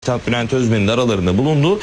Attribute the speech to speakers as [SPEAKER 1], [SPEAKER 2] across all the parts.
[SPEAKER 1] Bülent Özmen'in aralarında bulunduğu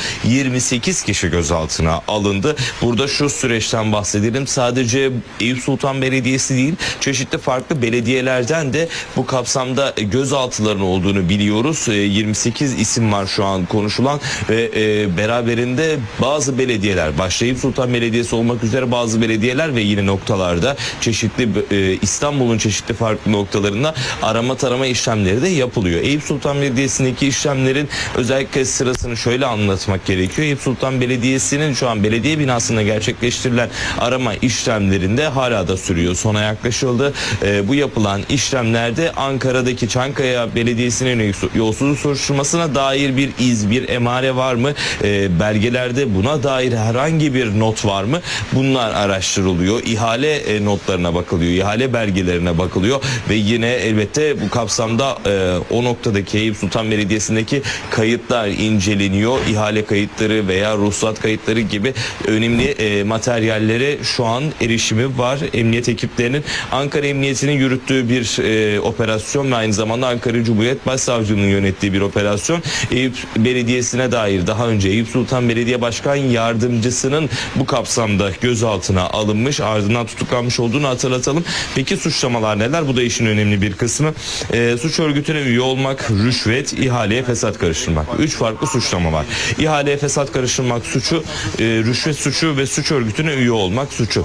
[SPEAKER 1] 28 kişi gözaltına alındı. Burada şu süreçten bahsedelim. Sadece Eyüp Sultan Belediyesi değil, çeşitli farklı belediyelerden de bu kapsamda gözaltıların olduğunu biliyoruz. 28 isim var şu an konuşulan ve beraberinde bazı belediyeler, başta Eyüp Sultan Belediyesi olmak üzere bazı belediyeler ve yine noktalarda çeşitli İstanbul'un çeşitli farklı noktalarında arama tarama işlemleri de yapılıyor. Eyüp Sultan Belediyesi'ndeki işlemlerin özellikle sırasını şöyle anlatmak gerekiyor. Eyüp Sultan Belediyesi'nin şu an belediye binasında gerçekleştirilen arama işlemlerinde hala da sürüyor. Sona yaklaşıldı. Bu yapılan işlemlerde Ankara'daki Çankaya Belediyesi'nin yolsuzluk soruşturmasına dair bir iz, bir emare var mı? Belgelerde buna dair herhangi bir not var mı? Bunlar araştırılıyor. İhale notlarına bakılıyor. İhale belgelerine bakılıyor ve yine elbette bu kapsamda o noktadaki Eyüp Sultan Belediyesi'ndeki kayıtlar inceleniyor. İhale kayıtları veya ruhsat kayıtları gibi önemli materyallere şu an erişimi var. Emniyet ekiplerinin Ankara Emniyeti'nin yürüttüğü bir operasyon ve aynı zamanda Ankara Cumhuriyet Başsavcılığı'nın yönettiği bir operasyon. Eyüp Belediyesi'ne dair daha önce Eyüp Sultan Belediye Başkan Yardımcısının bu kapsamda gözaltına alınmış, ardından tutuklanmış olduğunu hatırlatalım. Peki suçlamalar neler? Bu da işin önemli bir kısmı. Suç örgütüne üye olmak, rüşvet, ihaleye fesat karıştırmak. 3 farklı suçlama var. İhaleye fesat karıştırmak suçu, rüşvet suçu ve suç örgütüne üye olmak suçu.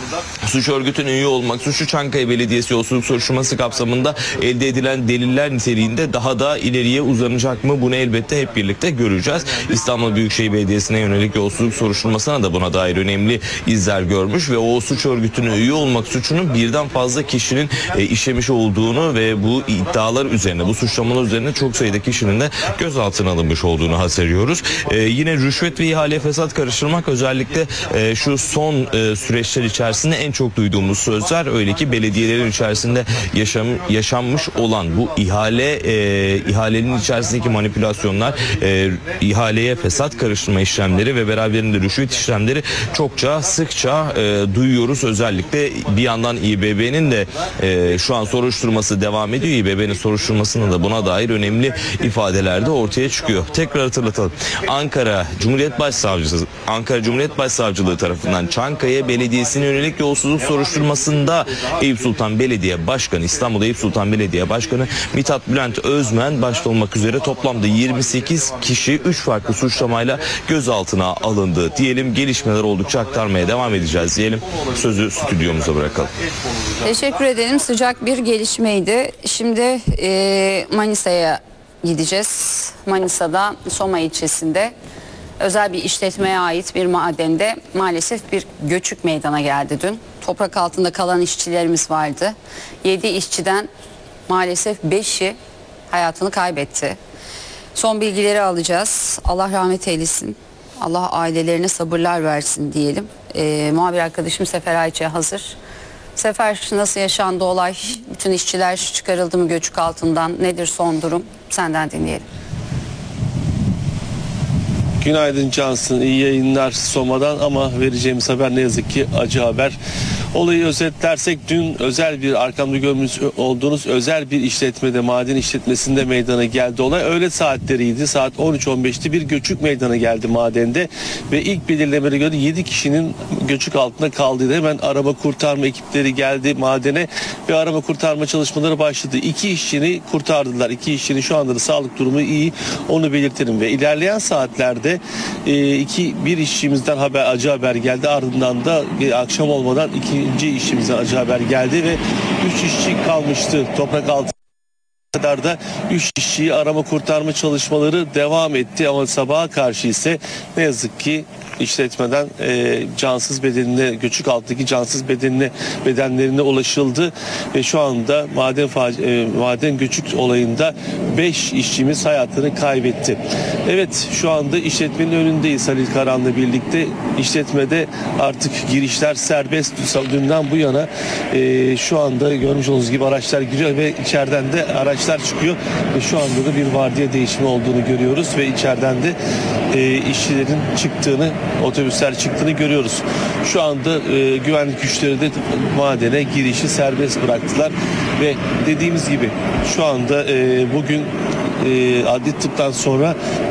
[SPEAKER 1] Suç örgütüne üye olmak suçu Çankaya Belediyesi yolsuzluk soruşturması kapsamında elde edilen deliller niteliğinde daha da ileriye uzanacak mı? Bunu elbette hep birlikte göreceğiz. İstanbul Büyükşehir Belediyesi'ne yönelik yolsuzluk soruşturmasına da buna dair önemli izler görmüş ve o suç örgütüne üye olmak suçunun birden fazla kişinin işlemiş olduğunu ve bu iddialar üzerine, bu suçlamalar üzerine çok sayıda kişinin de gözaltına alınmış olduğunu hatırlıyoruz. Yine rüşvet ve ihale fesat karıştırmak özellikle şu son süreçler içerisinde en çok duyduğumuz sözler. Öyle ki belediyelerin içerisinde yaşanmış olan bu ihalenin içerisindeki manipülasyonlar, ihaleye fesat karıştırma işlemleri ve beraberinde rüşvet işlemleri çokça sıkça duyuyoruz. Özellikle bir yandan İBB'nin de şu an soruşturması devam ediyor. İBB'nin soruşturmasında da buna dair önemli ifadeler de ortaya çıkıyor. Tekrar hatırlatalım. Ankara Cumhuriyet Başsavcılığı tarafından Çankaya Belediyesi'ne yönelik yolsuzluk soruşturmasında Eyüp Sultan Belediye Başkanı, İstanbul Eyüp Sultan Belediye Başkanı Mithat Bülent Özmen başta olmak üzere toplamda 28 kişi 3 farklı suçlamayla gözaltına alındı diyelim. Gelişmeler oldukça aktarmaya devam edeceğiz diyelim. Sözü stüdyomuza bırakalım.
[SPEAKER 2] Teşekkür ederim. Sıcak bir gelişmeydi. Şimdi Manisa'ya gideceğiz. Manisa'da Soma ilçesinde özel bir işletmeye ait bir madende maalesef bir göçük meydana geldi dün. Toprak altında kalan işçilerimiz vardı. 7 işçiden maalesef 5'i hayatını kaybetti. Son bilgileri alacağız. Allah rahmet eylesin. Allah ailelerine sabırlar versin diyelim. Muhabir arkadaşım Sefer Ayça hazır. Sefer, nasıl yaşandı olay? Bütün işçiler çıkarıldı mı göçük altından? Nedir son durum? Senden dinleyelim.
[SPEAKER 3] Günaydın Cansın, iyi yayınlar Soma'dan ama vereceğimiz haber ne yazık ki acı haber. Olayı özetlersek dün özel bir arkamda görmüş olduğunuz özel bir işletmede, maden işletmesinde meydana geldi olay. Öğle saatleriydi, saat 13.15'te bir göçük meydana geldi madende ve ilk belirlemelere göre 7 kişinin göçük altında kaldığıydı. Hemen araba kurtarma ekipleri geldi madene ve araba kurtarma çalışmaları başladı. 2 işçini kurtardılar. 2 işçinin şu anda da sağlık durumu iyi, onu belirtelim ve ilerleyen saatlerde bir işçimizden acı haber geldi. Ardından da akşam olmadan ikinci işçimizden acı haber geldi ve 3 işçi kalmıştı toprak altında. Kadar da 3 işçiyi arama kurtarma çalışmaları devam etti ama sabaha karşı ise ne yazık ki işletmeden cansız bedenine, göçük alttaki cansız bedenlerine ulaşıldı ve şu anda maden göçük olayında 5 işçimiz hayatını kaybetti. Evet, şu anda işletmenin önündeyiz Halil Karan'la birlikte. İşletmede artık girişler serbest. Dünden bu yana şu anda görmüş olduğunuz gibi araçlar giriyor ve içeriden de araçlar çıkıyor ve şu anda da bir vardiya değişimi olduğunu görüyoruz ve içeriden de işçilerin çıktığını, otobüsler çıktığını görüyoruz. Şu anda güvenlik güçleri de madene girişi serbest bıraktılar ve dediğimiz gibi şu anda bugün adli tıptan sonra